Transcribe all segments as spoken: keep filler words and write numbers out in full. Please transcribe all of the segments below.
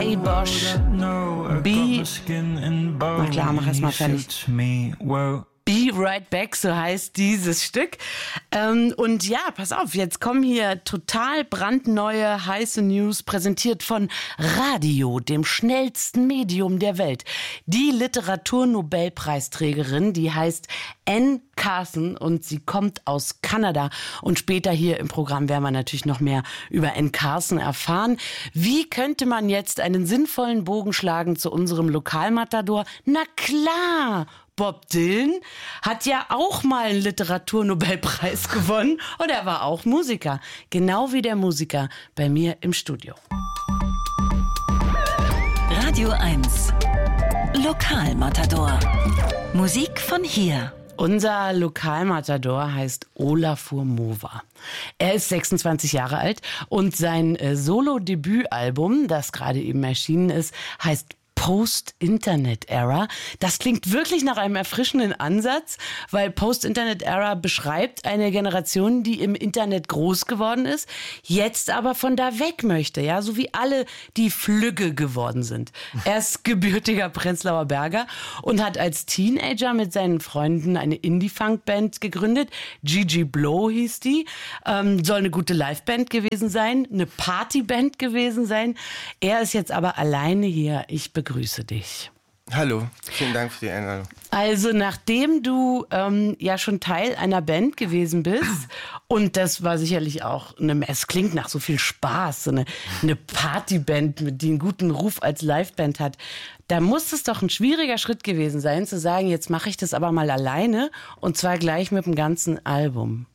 Kai Bosch. Be... Na klar, mach erst mal fertig. Be Right Back, so heißt dieses Stück. Ähm, und ja, pass auf, jetzt kommen hier total brandneue, heiße News, präsentiert von Radio, dem schnellsten Medium der Welt. Die Literaturnobelpreisträgerin, die heißt Anne Carson und sie kommt aus Kanada. Und später hier im Programm werden wir natürlich noch mehr über Anne Carson erfahren. Wie könnte man jetzt einen sinnvollen Bogen schlagen zu unserem Lokalmatador? Na klar! Bob Dylan hat ja auch mal einen Literaturnobelpreis gewonnen und er war auch Musiker. Genau wie der Musiker bei mir im Studio. Radio eins. Lokalmatador. Musik von hier. Unser Lokalmatador heißt Olafur Mova. Er ist sechsundzwanzig Jahre alt und sein äh, Solo-Debütalbum, das gerade eben erschienen ist, heißt Post-Internet-Era. Das klingt wirklich nach einem erfrischenden Ansatz, weil Post-Internet-Era beschreibt eine Generation, die im Internet groß geworden ist, jetzt aber von da weg möchte, ja, so wie alle, die flügge geworden sind. Er ist gebürtiger Prenzlauer Berger und hat als Teenager mit seinen Freunden eine Indie-Funk-Band gegründet. Gigi Blow hieß die. Ähm, soll eine gute Liveband gewesen sein, eine Partyband gewesen sein. Er ist jetzt aber alleine hier. Ich begrüße dich. Hallo, vielen Dank für die Einladung. Also nachdem du ähm, ja schon Teil einer Band gewesen bist und das war sicherlich auch eine, es klingt nach so viel Spaß, so eine, eine Partyband, die einen guten Ruf als Liveband hat, da muss es doch ein schwieriger Schritt gewesen sein, zu sagen, jetzt mache ich das aber mal alleine und zwar gleich mit dem ganzen Album.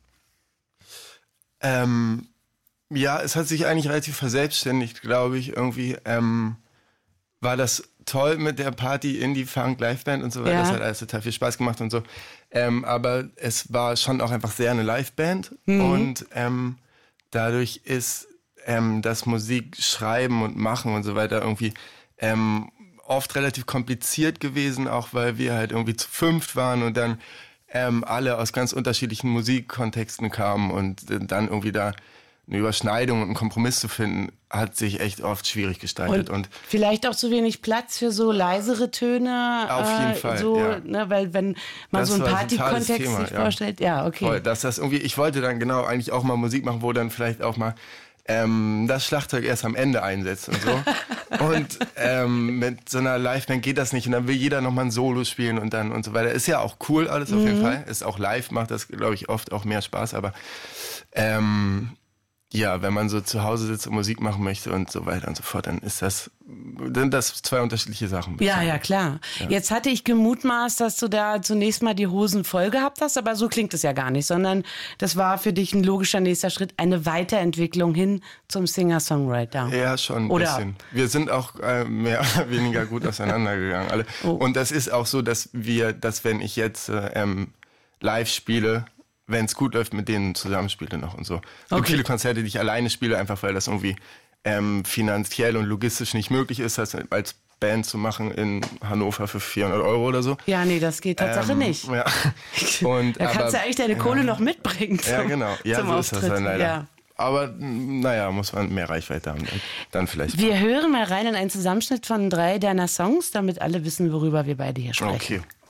Ähm, ja, es hat sich eigentlich relativ verselbstständigt, glaube ich, irgendwie. Ähm, war das toll mit der Party Indie Funk Liveband und so weiter. Ja. Das hat alles total viel Spaß gemacht und so. Ähm, aber es war schon auch einfach sehr eine Liveband. Mhm. Und ähm, dadurch ist ähm, das Musikschreiben und Machen und so weiter irgendwie ähm, oft relativ kompliziert gewesen, auch weil wir halt irgendwie zu fünft waren und dann ähm, alle aus ganz unterschiedlichen Musikkontexten kamen und äh, dann irgendwie da eine Überschneidung und einen Kompromiss zu finden, hat sich echt oft schwierig gestaltet. Und, und vielleicht auch zu wenig Platz für so leisere Töne. Auf jeden äh, Fall, so, ja. Ne, weil wenn man das so einen Partykontext sich ja. vorstellt, ja, okay. Voll, dass das irgendwie, ich wollte dann genau eigentlich auch mal Musik machen, wo dann vielleicht auch mal ähm, das Schlagzeug erst am Ende einsetzt und so. Und ähm, mit so einer Liveband geht das nicht und dann will jeder nochmal ein Solo spielen und dann und so weiter. Ist ja auch cool alles auf mhm. jeden Fall. Ist auch live, macht das, glaube ich, oft auch mehr Spaß, aber ähm, ja, wenn man so zu Hause sitzt und Musik machen möchte und so weiter und so fort, dann ist das, sind das zwei unterschiedliche Sachen. Ja, ja, klar. Ja. Jetzt hatte ich gemutmaßt, dass du da zunächst mal die Hosen voll gehabt hast, aber so klingt es ja gar nicht, sondern das war für dich ein logischer nächster Schritt, eine Weiterentwicklung hin zum Singer-Songwriter. Ja, schon ein Oder? bisschen. Wir sind auch äh, mehr oder weniger gut auseinandergegangen, alle. Oh. Und das ist auch so, dass wir, dass wenn ich jetzt äh, ähm, live spiele, wenn es gut läuft, mit denen zusammenspiele noch und so. Es gibt Okay. viele Konzerte, die ich alleine spiele, einfach weil das irgendwie ähm, finanziell und logistisch nicht möglich ist, das als Band zu machen in Hannover für vierhundert Euro oder so. Ja, nee, das geht Tatsache ähm, nicht. Ja. Und, da kannst aber, du eigentlich deine ja. Kohle noch mitbringen zum, ja, genau. Ja, zum so Auftritt. ist das dann leider. Ja. Aber naja, muss man mehr Reichweite haben. Dann, dann vielleicht. Wir hören mal rein in einen Zusammenschnitt von drei deiner Songs, damit alle wissen, worüber wir beide hier sprechen. Okay.